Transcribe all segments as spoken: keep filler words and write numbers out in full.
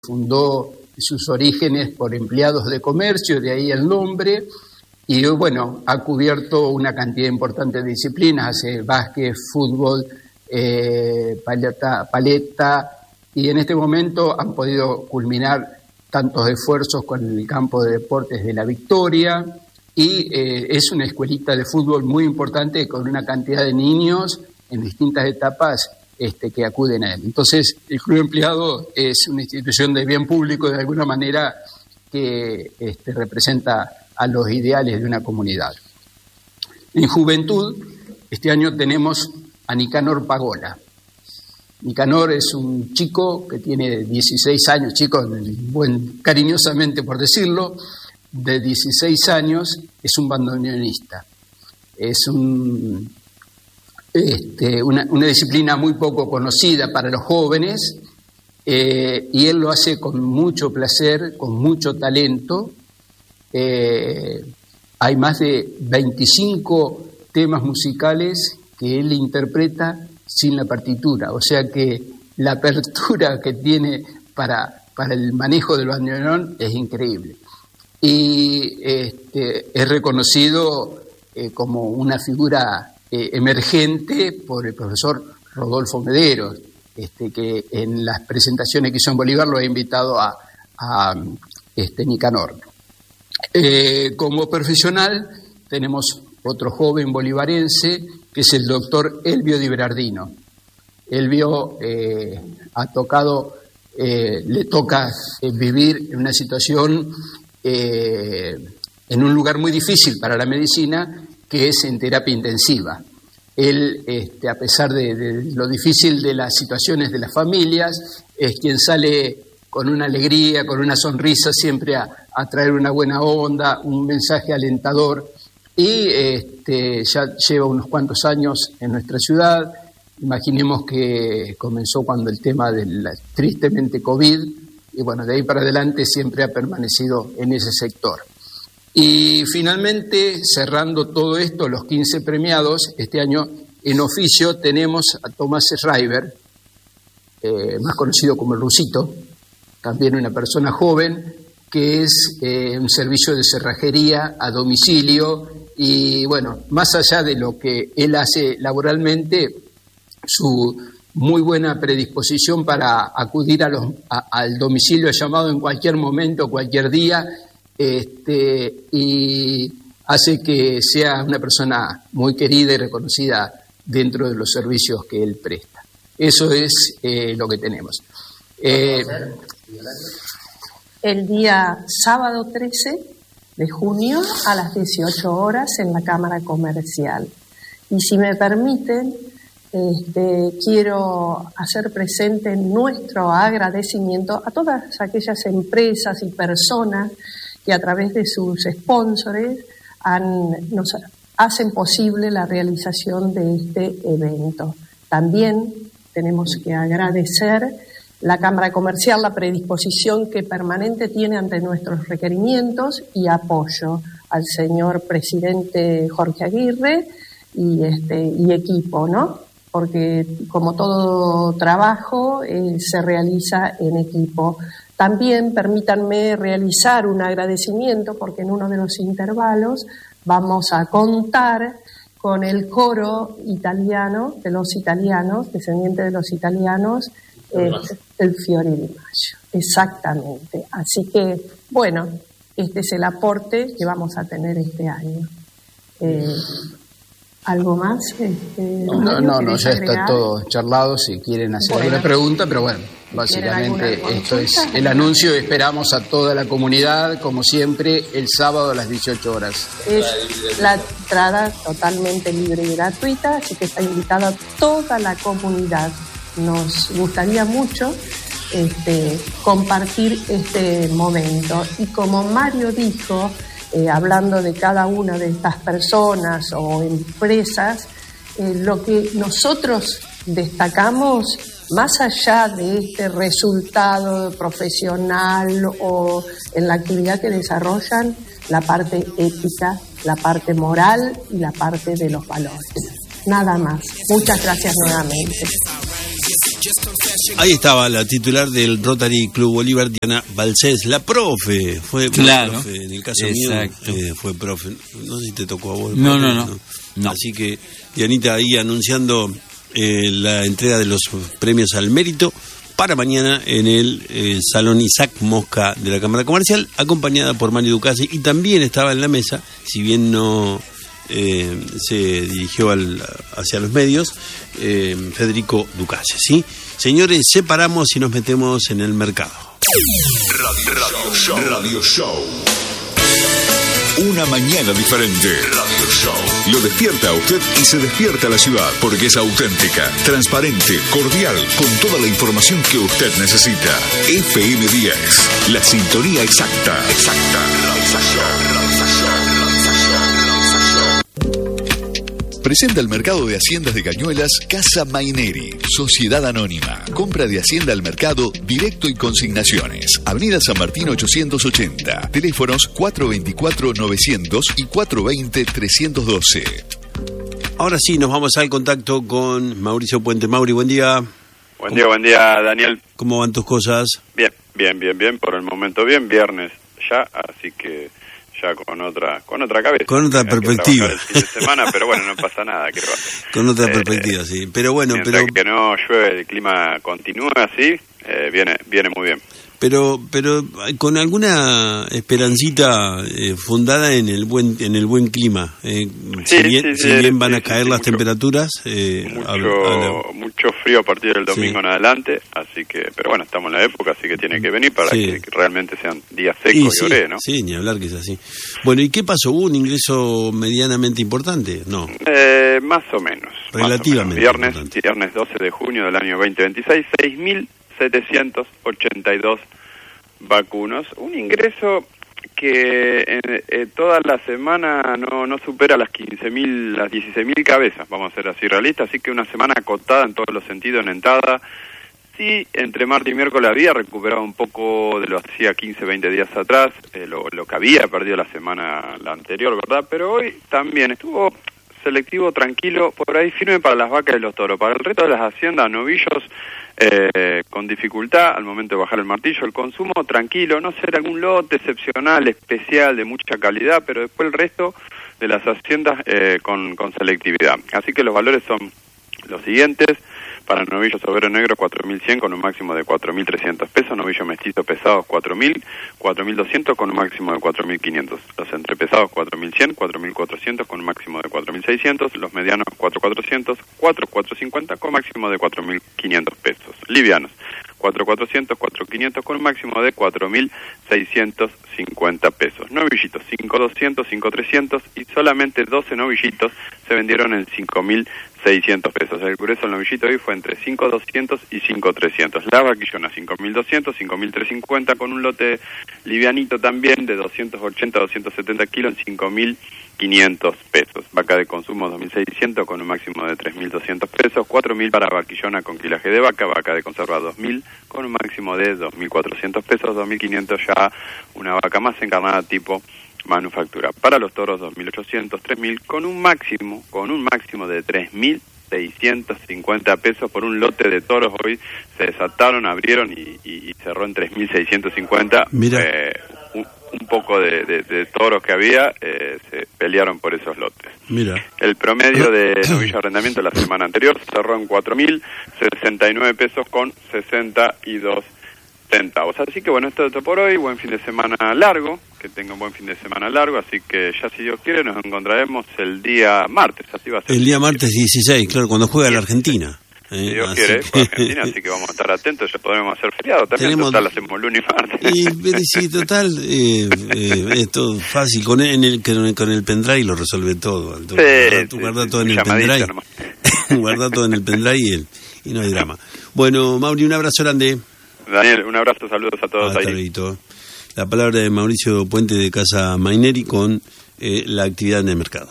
fundó sus orígenes por empleados de comercio, de ahí el nombre, y bueno, ha cubierto una cantidad importante de disciplinas, hace básquet, fútbol, eh, paleta, paleta, y en este momento han podido culminar tantos esfuerzos con el campo de deportes de La Victoria, y eh, es una escuelita de fútbol muy importante con una cantidad de niños en distintas etapas este, que acuden a él. Entonces, el Club Empleado es una institución de bien público de alguna manera que este, representa a los ideales de una comunidad. En juventud, este año tenemos a Nicanor Pagola. Nicanor es un chico que tiene dieciséis años, chico, buen, cariñosamente por decirlo, de dieciséis años, es un bandoneonista. Es un, este, una, una disciplina muy poco conocida para los jóvenes, eh, y él lo hace con mucho placer, con mucho talento. Eh, hay más de veinticinco temas musicales que él interpreta sin la partitura, o sea que la apertura que tiene para, para el manejo del bandoneón es increíble. Y este, es reconocido eh, como una figura eh, emergente por el profesor Rodolfo Mederos, este, que en las presentaciones que hizo en Bolívar lo ha invitado a, a este, Nicanor. Eh, como profesional tenemos otro joven bolivarense que es el doctor Elvio Di Berardino. Elvio eh, ha tocado, eh, le toca eh, vivir en una situación, eh, en un lugar muy difícil para la medicina, que es en terapia intensiva. Él, este, a pesar de, de lo difícil de las situaciones de las familias, es quien sale con una alegría, con una sonrisa, siempre a, a traer una buena onda, un mensaje alentador. Y este, ya lleva unos cuantos años en nuestra ciudad. Imaginemos que comenzó cuando el tema del tristemente COVID, y bueno, de ahí para adelante siempre ha permanecido en ese sector. Y finalmente, cerrando todo esto, los quince premiados, este año en oficio tenemos a Tomás Schreiber, eh, más conocido como el Rusito, también una persona joven, que es eh, un servicio de cerrajería a domicilio. Y bueno, más allá de lo que él hace laboralmente, su muy buena predisposición para acudir a los, a, al domicilio llamado en cualquier momento, cualquier día, este, y hace que sea una persona muy querida y reconocida dentro de los servicios que él presta. Eso es eh, lo que tenemos. Eh, El día sábado trece de junio a las dieciocho horas en la Cámara Comercial. Y si me permiten, este, quiero hacer presente nuestro agradecimiento a todas aquellas empresas y personas que a través de sus sponsors han, nos hacen posible la realización de este evento. También tenemos que agradecer la Cámara Comercial, la predisposición que permanente tiene ante nuestros requerimientos y apoyo al señor presidente Jorge Aguirre y, este, y equipo, ¿no? Porque como todo trabajo eh, se realiza en equipo. También permítanme realizar un agradecimiento porque en uno de los intervalos vamos a contar con el coro italiano, de los italianos, descendiente de los italianos, Eh, el Fiori di Mayo, exactamente. Así que, bueno, este es el aporte que vamos a tener este año. Eh, ¿Algo más? Este, no, no, no, no, ya agregar? Está todo charlado, si quieren hacer bueno, alguna pregunta, pero bueno, básicamente esto es el anuncio. Esperamos a toda la comunidad, como siempre, el sábado a las dieciocho horas. Es la entrada totalmente libre y gratuita, así que está invitada toda la comunidad. Nos gustaría mucho este, compartir este momento. Y como Mario dijo, eh, hablando de cada una de estas personas o empresas, eh, lo que nosotros destacamos, más allá de este resultado profesional o en la actividad que desarrollan, la parte ética, la parte moral y la parte de los valores. Nada más. Muchas gracias nuevamente. Ahí estaba la titular del Rotary Club Bolívar, Diana Balcés, la profe, fue claro, profe, en el caso exacto. mío eh, fue profe, no sé si te tocó a vos. No, profe, no, no, no. Así que Dianita ahí anunciando eh, la entrega de los premios al mérito para mañana en el eh, Salón Isaac Mosca de la Cámara Comercial, acompañada por Mario Ducasi, y también estaba en la mesa, si bien no eh, se dirigió al, hacia los medios, eh, Federico Ducasi, ¿sí? Señores, separamos y nos metemos en el mercado. Radio, Radio Show. Radio Show. Una mañana diferente. Radio Show. Lo despierta a usted y se despierta la ciudad, porque es auténtica, transparente, cordial, con toda la información que usted necesita. F M diez, la sintonía exacta. Exacta. Realización. Realización. Presenta el mercado de haciendas de Cañuelas Casa Maineri, Sociedad Anónima. Compra de hacienda al mercado, directo y consignaciones. Avenida San Martín ochocientos ochenta. Teléfonos cuatro veinticuatro novecientos y cuatro veinte trescientos doce. Ahora sí, nos vamos al contacto con Mauricio Puente. Mauri, buen día. Buen día, buen día, Daniel. ¿Cómo van tus cosas? Bien, bien, bien, bien. Por el momento bien, viernes ya, así que ya con otra con otra cabeza. Con otra perspectiva. El fin de semana, pero bueno, no pasa nada. ¿Qué con otra eh, perspectiva, sí. Pero bueno, mientras pero que no llueve, el clima continúa así, eh, viene viene muy bien. Pero pero con alguna esperancita eh, fundada en el buen en el buen clima. Eh, sí, si bien, sí, si sí, bien sí, van sí, a caer sí, las mucho, temperaturas, eh, mucho, a, a la... mucho frío a partir del domingo sí. en adelante, así que, pero bueno, estamos en la época, así que tiene que venir para sí. que realmente sean días secos y, y sí, oré, ¿no? Sí, ni hablar que es así. Bueno, ¿y qué pasó? ¿Hubo un ingreso medianamente importante? No. Eh, más o menos. Relativamente. Más o menos. Viernes, viernes doce de junio del año veinte veintiséis, seis mil setecientos ochenta y dos vacunos. Un ingreso que eh, eh, toda la semana no, no supera las quince mil, las dieciséis mil cabezas, vamos a ser así realistas, así que una semana acotada en todos los sentidos, en entrada. Sí, entre martes y miércoles había recuperado un poco de lo que hacía quince, veinte días atrás, eh, lo, lo que había perdido la semana la anterior, ¿verdad? Pero hoy también estuvo selectivo, tranquilo, por ahí firme para las vacas y los toros. Para el resto de las haciendas, novillos eh, con dificultad al momento de bajar el martillo, el consumo tranquilo, no ser algún lote excepcional, especial, de mucha calidad, pero después el resto de las haciendas eh, con, con selectividad. Así que los valores son los siguientes. Para novillos overo negro cuatro mil cien con un máximo de cuatro mil trescientos pesos, novillo mestizo pesados cuatro mil, cuatro mil doscientos con un máximo de cuatro mil quinientos, los entrepesados cuatro mil cien, cuatro mil cuatrocientos con un máximo de cuatro mil seiscientos, los medianos cuatro mil cuatrocientos, cuatro mil cuatrocientos cincuenta con máximo de cuatro mil quinientos pesos, livianos cuatro mil cuatrocientos, cuatro mil quinientos con un máximo de cuatro mil seiscientos cincuenta pesos, novillitos cinco mil doscientos, cinco mil trescientos y solamente doce novillitos se vendieron en cinco mil seiscientos pesos. El grueso del novillito hoy fue entre cinco mil doscientos y cinco mil trescientos. La vaquillona cinco mil doscientos, cinco mil trescientos cincuenta con un lote livianito también de doscientos ochenta a doscientos setenta kilos en cinco mil quinientos pesos. Vaca de consumo dos mil seiscientos con un máximo de tres mil doscientos pesos. cuatro mil para vaquillona con quilaje de vaca. Vaca de conserva dos mil con un máximo de dos mil cuatrocientos pesos. dos mil quinientos ya una vaca más encarnada tipo manufactura. Para los toros dos mil ochocientos, tres mil con un máximo, con un máximo de tres mil seiscientos cincuenta pesos por un lote de toros. Hoy se desataron, abrieron y, y, y cerró en tres mil seiscientos cincuenta. Mira. Eh, un, un poco de, de, de toros que había eh, se pelearon por esos lotes. Mira. El promedio de novillo de arrendamiento la semana anterior cerró en cuatro mil sesenta y nueve pesos con sesenta y dos centavos. Así que bueno, esto es todo por hoy. Buen fin de semana largo, que tenga un buen fin de semana largo, así que ya si Dios quiere nos encontraremos el día martes, así va a ser. El día martes dieciséis, claro, cuando juega la Argentina. Si Eh, Dios así quiere, que- por Argentina, así que vamos a estar atentos, ya podremos hacer feriado también, Tenemos- total hacemos lunes y martes. Y, pero sí, total, eh, eh, es todo fácil. Con el, en el, con el, con el pendrive lo resuelve todo. Tú Sí, guarda, tú sí, guarda sí, todo en el llamadita pendrive. nomás. Guarda todo en el pendrive y, el, y no hay drama. Bueno, Mauri, un abrazo grande. Daniel, un abrazo, saludos a todos Hasta ahí. luego. La palabra de Mauricio Puente de Casa Maineri con eh, la actividad en el mercado.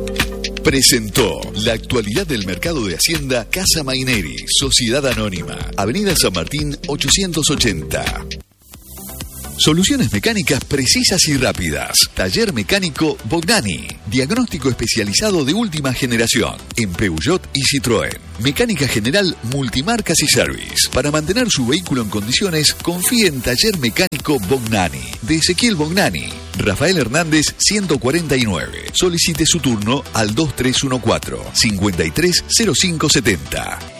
Presentó la actualidad del mercado de Hacienda Casa Maineri, Sociedad Anónima, Avenida San Martín ochocientos ochenta. Soluciones mecánicas precisas y rápidas. Taller Mecánico Bognani. Diagnóstico especializado de última generación en Peugeot y Citroën. Mecánica general, multimarcas y service. Para mantener su vehículo en condiciones, confíe en Taller Mecánico Bognani. De Ezequiel Bognani. Rafael Hernández ciento cuarenta y nueve. Solicite su turno al dos tres uno cuatro, cinco tres cero cinco siete cero.